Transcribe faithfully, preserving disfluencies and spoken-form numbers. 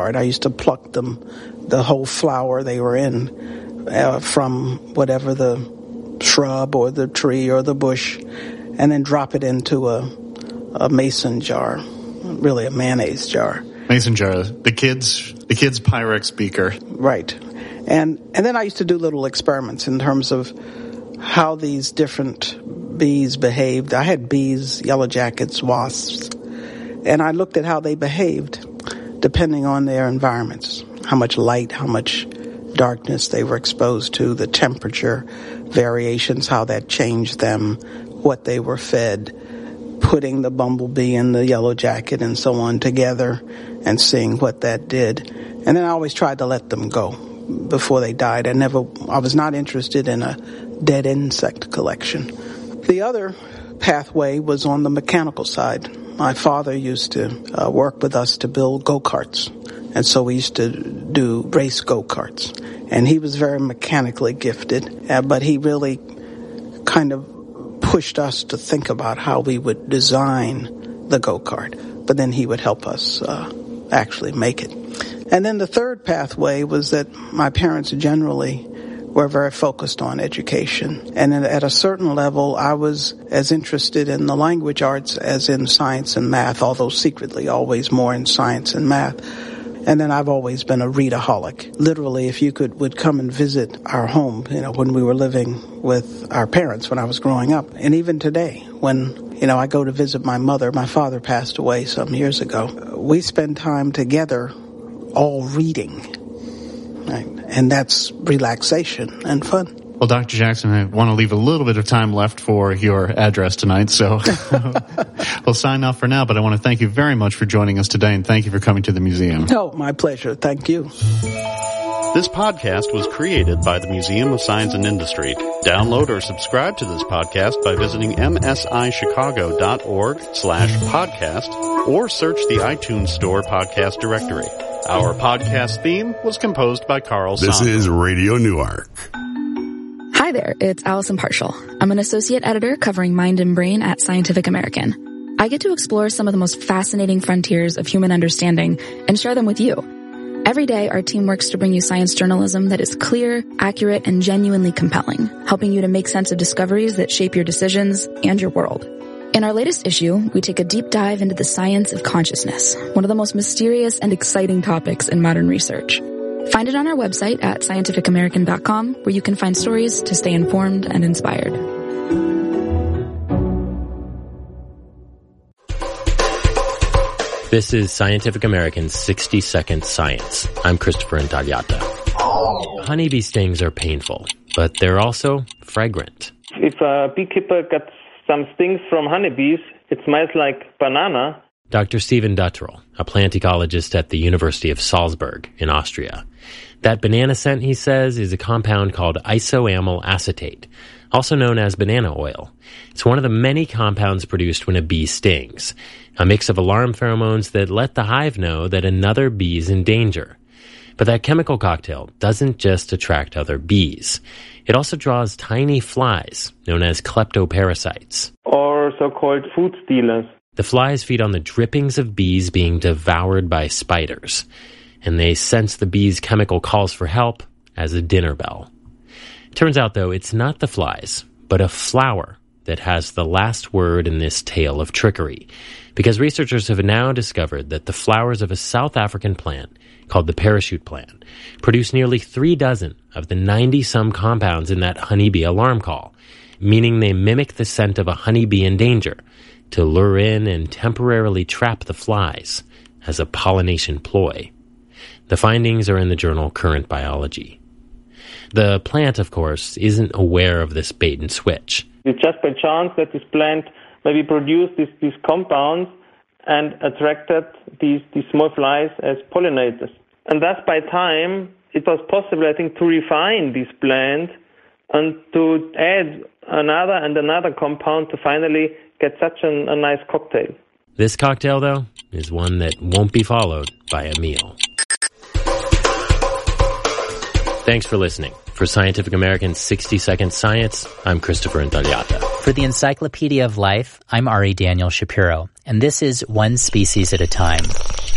I used to pluck them, the whole flower they were in, uh, from whatever the shrub or the tree or the bush, and then drop it into a, a mason jar, really a mayonnaise jar. Mason jar, the kids, the kids' Pyrex beaker. Right. And, and then I used to do little experiments in terms of how these different bees behaved. I had bees, yellow jackets, wasps, and I looked at how they behaved depending on their environments, how much light, how much darkness they were exposed to, the temperature variations, how that changed them, what they were fed, putting the bumblebee and the yellow jacket and so on together and seeing what that did. And then I always tried to let them go before they died. I never, I was not interested in a dead insect collection. The other pathway was on the mechanical side. My father used to uh, work with us to build go-karts, and so we used to do race go-karts. And he was very mechanically gifted, uh, but he really kind of pushed us to think about how we would design the go-kart, but then he would help us uh, actually make it. And then the third pathway was that my parents generally were very focused on education. And at a certain level, I was as interested in the language arts as in science and math, although secretly always more in science and math. And then I've always been a readaholic. Literally, if you could would come and visit our home, you know, when we were living with our parents when I was growing up. And even today, when, you know, I go to visit my mother, my father passed away some years ago. We spend time together all reading. Right. And that's relaxation and fun. Well, Doctor Jackson, I want to leave a little bit of time left for your address tonight, so we'll sign off for now. But I want to thank you very much for joining us today, and thank you for coming to the museum. Oh, my pleasure. Thank you. This podcast was created by the Museum of Science and Industry. Download or subscribe to this podcast by visiting msichicago.org slash podcast or search the iTunes Store podcast directory. Our podcast theme was composed by Carl Sondra. This is Radio Newark. Hi there, it's Allison Partial. I'm an associate editor covering mind and brain at Scientific American. I get to explore some of the most fascinating frontiers of human understanding and share them with you. Every day, our team works to bring you science journalism that is clear, accurate, and genuinely compelling, helping you to make sense of discoveries that shape your decisions and your world. In our latest issue, we take a deep dive into the science of consciousness, one of the most mysterious and exciting topics in modern research. Find it on our website at scientific american dot com, where you can find stories to stay informed and inspired. This is Scientific American's sixty second Science. I'm Christopher Intagliata. Honeybee stings are painful, but they're also fragrant. If a beekeeper gets some stings from honeybees, it smells like banana. Doctor Stephen Duttrell, a plant ecologist at the University of Salzburg in Austria. That banana scent, he says, is a compound called isoamyl acetate, also known as banana oil. It's one of the many compounds produced when a bee stings, a mix of alarm pheromones that let the hive know that another bee is in danger. But that chemical cocktail doesn't just attract other bees. It also draws tiny flies, known as kleptoparasites. Or so-called food stealers. The flies feed on the drippings of bees being devoured by spiders, and they sense the bees' chemical calls for help as a dinner bell. Turns out, though, it's not the flies, but a flower that has the last word in this tale of trickery, because researchers have now discovered that the flowers of a South African plant called the parachute plant produce nearly three dozen of the ninety-some compounds in that honeybee alarm call, meaning they mimic the scent of a honeybee in danger to lure in and temporarily trap the flies as a pollination ploy. The findings are in the journal Current Biology. The plant, of course, isn't aware of this bait and switch. It's just by chance that this plant maybe produced these, these compounds and attracted these, these small flies as pollinators. And thus, by time, it was possible, I think, to refine this plant and to add another and another compound to finally get such an, a nice cocktail. This cocktail, though, is one that won't be followed by a meal. Thanks for listening. For Scientific American's sixty second Science, I'm Christopher Intagliata. For the Encyclopedia of Life, I'm Ari Daniel Shapiro, and this is One Species at a Time.